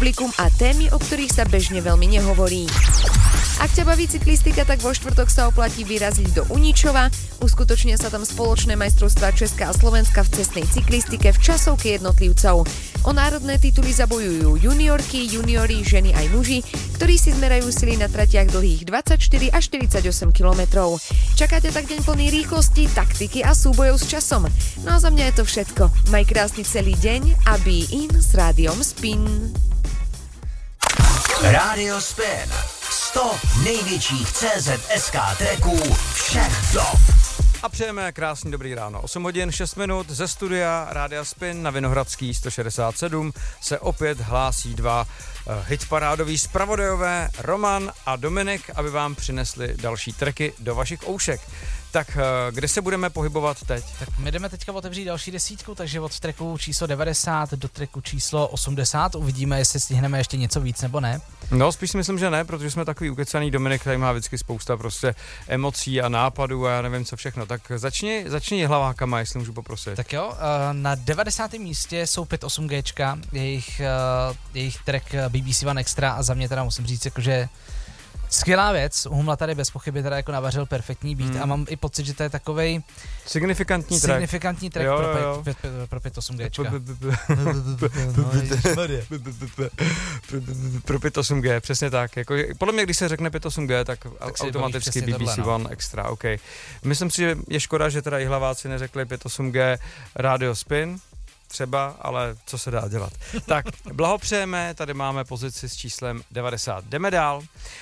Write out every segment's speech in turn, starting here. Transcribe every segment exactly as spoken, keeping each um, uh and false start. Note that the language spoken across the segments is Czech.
publikum a témy, o ktorých sa bežne veľmi nehovorí. Ak ťa baví cyklistika, tak vo štvrtok sa oplatí vyraziť do Uničova. Uskutočnia sa tam spoločné majstrovstvá Česka a Slovenska v cestnej cyklistike v časovke jednotlivcov. O národné tituly zabojujú juniorky, juniori, ženy aj muži, ktorí si zmerajú sily na tratiach dlhých dvadsaťštyri až štyridsaťosem kilometrov. Čakáte tak deň plný rýchlosti, taktiky a súbojov s časom. No a za mňa je to všetko. Maj krásny celý deň a be in s Rádiom Spin. Rádio Spin. sto největších C Z S K tracků všech dob. A přejeme krásný dobrý ráno. osm hodin šest minut ze studia Rádia Spin na Vinohradský sto šedesát sedm se opět hlásí dva uh, hitparádový zpravodajové Roman a Dominik, aby vám přinesli další tracky do vašich oušek. Tak uh, kde se budeme pohybovat teď? Tak my jdeme teďka otevřít další desítku, takže od tracku číslo devadesát do tracku číslo osmdesát. Uvidíme, jestli stihneme ještě něco víc nebo ne. No, spíš si myslím, že ne, protože jsme takový ukecaný. Dominik, který má vždycky spousta prostě emocí a nápadů a já nevím co všechno. Tak začni, začni hlavákama, jestli můžu poprosit. Tak jo, na devadesátém místě jsou pět osm Gčka, jejich, jejich track B B C One Extra a za mě teda musím říct, jakože skvělá věc, u Humla tady bez pochyby teda jako navařil perfektní beat hmm. a mám i pocit, že to je takovej signifikantní track, signifikantní track jo, pro, jo. Pět, pět, pro pět osm Gčka. Pro pět osm G, přesně tak. Jako, podle mě, když se řekne pět osm G, tak, tak automaticky B B C tohle, One no. Extra, OK. Myslím si, že je škoda, že teda i hlaváci neřekli pět osm G Radio Spin, třeba, ale co se dá dělat. Tak, blahopřejeme, tady máme pozici s číslem devadesát. Jdeme dál.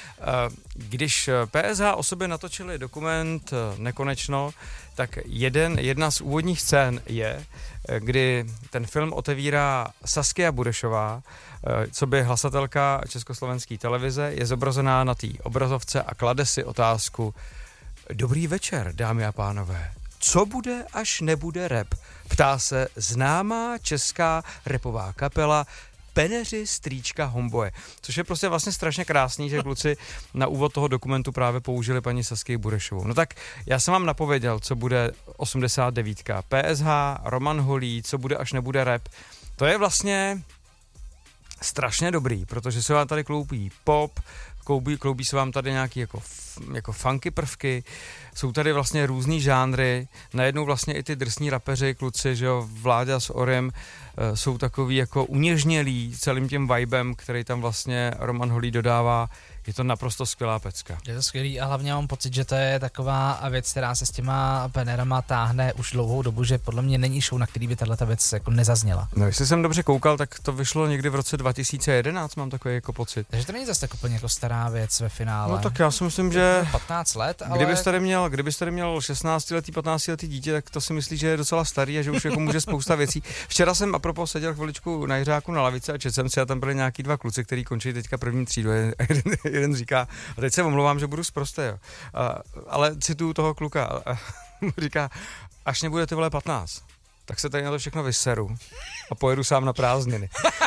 Když P S H o sobě natočili dokument Nekonečno, tak jeden, jedna z úvodních scén je, kdy ten film otevírá Saskia Burešová, co by hlasatelka československé televize, je zobrazená na té obrazovce a klade si otázku: Dobrý večer, dámy a pánové. Co bude, až nebude rap? Ptá se známá česká rapová kapela Peneři strýčka Homboje. Což je prostě vlastně strašně krásný, že kluci na úvod toho dokumentu právě použili paní Saskii Burešovou. No tak já jsem vám napověděl, co bude osmdesát devět. P S H, Roman Holý, co bude, až nebude rap. To je vlastně strašně dobrý, protože se vám tady kloubí pop, kloubí, kloubí se vám tady nějaký jako, jako funky prvky, jsou tady vlastně různý žánry, najednou vlastně i ty drsní rapeři, kluci, že jo, Vláďa s Orem, jsou takový jako uněžnělí celým tím vibem, který tam vlastně Roman Holý dodává. Je to naprosto skvělá pecka. Je to skvělý a hlavně mám pocit, že to je taková věc, která se s těma penerama táhne už dlouhou dobu, že podle mě není show, na který by tato věc jako nezazněla. No, jestli jsem dobře koukal, tak to vyšlo někdy v roce dva tisíce jedenáct, mám takový jako pocit. Takže to není zase tak úplně jako stará věc ve finále. No tak já si myslím, že patnáct let, ale kdybys tady měl, kdybys tady měl šestnáctiletý, patnáctiletý dítě, tak to si myslí, že je docela starý a že už jako může spousta věcí. Včera jsem apropos seděl chviličku na Jiřáku na lavici a četl jsem si, a tam byli nějaký dva kluci, kteří končí teďka první třídu. Jeden, jeden říká: a teď se omlouvám, že budu sprostý, jo. A, ale cituju toho kluka, a, a, říká: až mě bude ty vole patnáct, tak se tady na to všechno vyseru a pojedu sám na prázdniny.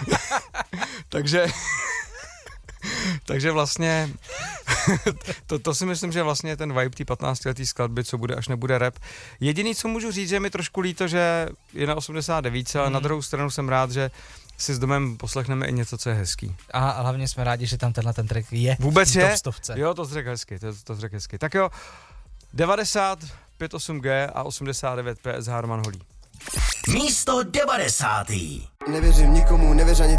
takže, takže vlastně, to, to si myslím, že vlastně ten vibe té patnáctiletý skladby, co bude, až nebude rap. Jediný, co můžu říct, že je mi trošku líto, že je na osmdesát devět, ale mm. na druhou stranu jsem rád, že si s domem poslechneme i něco, co je hezký. A hlavně jsme rádi, že tam tenhle ten track je. Vůbec je? Stovce. Jo, to řekl hezky, to, to řekl hezky. Tak jo, devadesát, pět osm G a osmdesát devět P S H Roman Holý. Místo devadesátý. Nevěřím nikomu, nevěř ani